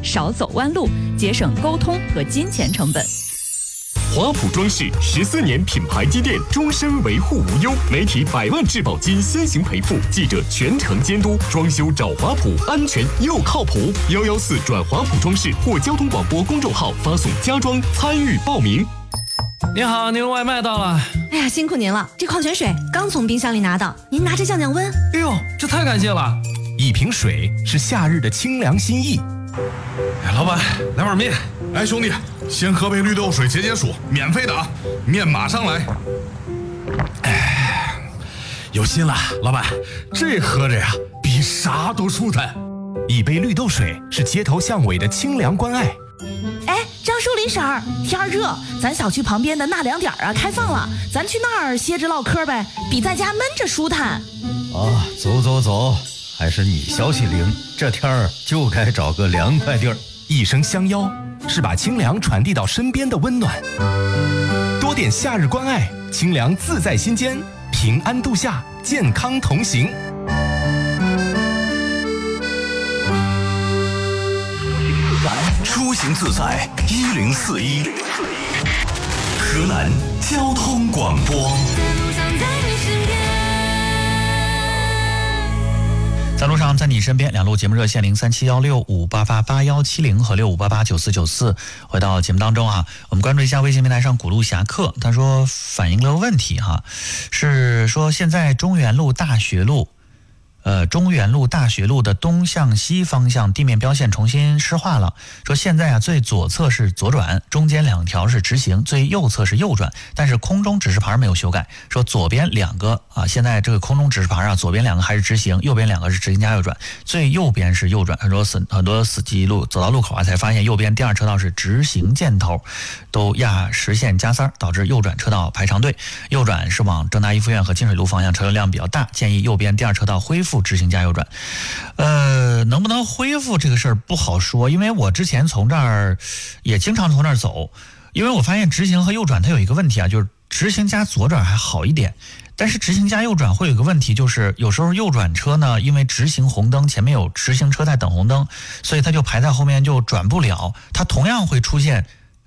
少走弯路，节省沟通和金钱成本。 华普装饰14年品牌积淀，终身维护无忧，媒体100万质保金先行赔付，记者全程监督，装修找华普，安全又靠谱。114转华普装饰或交通广播公众号发送家装参与报名。 您好，您外卖到了。 哎呀，辛苦您了，这矿泉水刚从冰箱里拿到，您拿着降降温。 哎呦，这太感谢了！ 一瓶水是夏日的清凉心意。 哎，老板，来碗面。 哎，兄弟，先喝杯绿豆水解解暑，免费的啊！面马上来。 哎，有心了，老板，这喝着呀，比啥都舒坦。一杯绿豆水是街头巷尾的清凉关爱。 哎，张淑林婶儿，天热，咱小区旁边的纳凉点啊开放了，咱去那儿歇着唠嗑呗，比在家闷着舒坦。 啊，走走走，还是你消息灵，这天儿就该找个凉快地儿。 一声相邀，是把清凉传递到身边的温暖。多点夏日关爱，清凉自在心间，平安度夏，健康同行。 出行自在1041，河南交通广播。 在路上，在你身边，两路节目热线037165888170和65889494。回到节目当中啊，我们关注一下微信平台上古路侠客，他说反映了个问题哈，是说现在中原路大学路的东向西方向地面标线重新施划了，说现在最左侧是左转，中间2条是直行，最右侧是右转，但是空中指示牌没有修改，说左边2个现在这个空中指示牌左边2个还是直行，右边2个是直行加右转，最右边是右转。他说很多司机走到路口才发现右边第2车道是直行箭头，都压实线加塞，导致右转车道排长队。右转是往郑大一附院和金水路方向，车流量比较大，建议右边第2车道恢复直行加右转。能不能恢复这个事儿不好说，因为我之前从这儿也经常从这儿走，因为我发现直行和右转它有一个问题就是直行加左转还好一点，但是直行加右转会有一个问题，就是有时候右转车呢，因为直行红灯前面有直行车在等红灯，所以它就排在后面就转不了，它同样会出现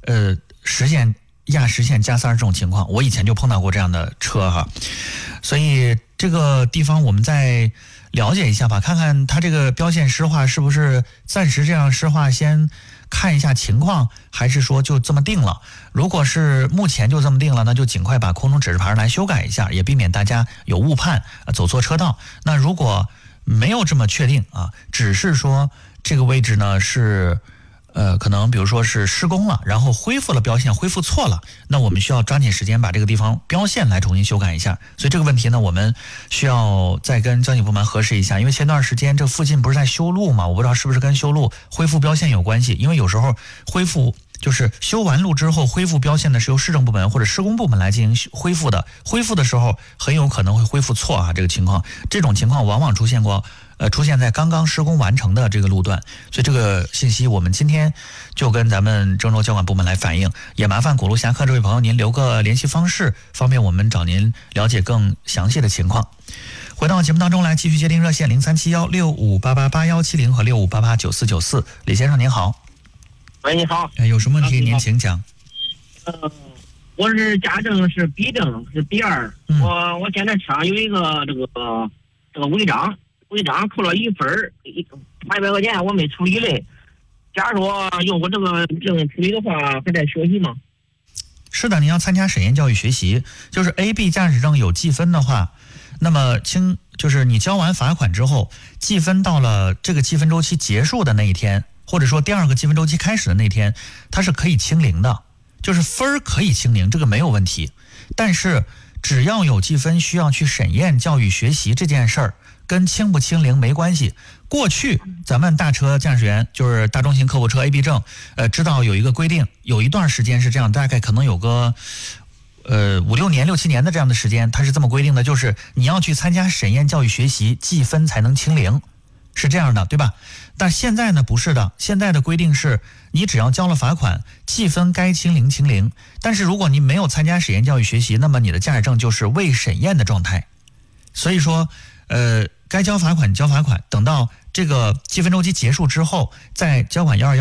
压实线加塞这种情况，我以前就碰到过这样的车哈，所以这个地方我们再了解一下吧，看看它这个标线施划是不是暂时这样施划，先看一下情况，还是说就这么定了。如果是目前就这么定了，那就尽快把空中指示牌来修改一下，也避免大家有误判走错车道。那如果没有这么确定只是说这个位置呢是可能比如说是施工了，然后恢复了标线，恢复错了，那我们需要抓紧时间把这个地方标线来重新修改一下。所以这个问题呢，我们需要再跟交警部门核实一下，因为前段时间这附近不是在修路嘛，我不知道是不是跟修路恢复标线有关系，因为有时候恢复就是修完路之后恢复标线的是由市政部门或者施工部门来进行恢复的，恢复的时候很有可能会恢复错这个情况，这种情况往往出现在刚刚施工完成的这个路段，所以这个信息我们今天就跟咱们郑州交管部门来反映，也麻烦古路侠客这位朋友您留个联系方式，方便我们找您了解更详细的情况。回到节目当中来，继续接听热线037165888170和65889494。李先生您好。 喂，你好。 有什么问题您请讲。 我是驾证是 B 证，是 B2。我现在车上有一个这个违章扣了1分，200块钱我没处理嘞。假如说用我这个证处理的话，还在学习吗？ 是的，您要参加审验教育学习，就是 A、B 驾驶证有记分的话，那么就是你交完罚款之后，记分到了这个记分周期结束的那一天，或者说第2个记分周期开始的那天，它是可以清零的，就是分可以清零，这个没有问题。但是只要有记分需要去审验教育学习这件事儿，跟清不清零没关系。过去咱们大车驾驶员就是大中型客户车 AB 证，知道有一个规定，有一段时间是这样，大概可能有个5-6年、6-7年的这样的时间，它是这么规定的，就是你要去参加审验教育学习，记分才能清零，是这样的，对吧？但现在呢不是的，现在的规定是你只要交了罚款，记分该清零清零，但是如果你没有参加审验教育学习，那么你的驾驶证就是未审验的状态。所以说该交罚款交罚款，等到这个记分周期结束之后再交款121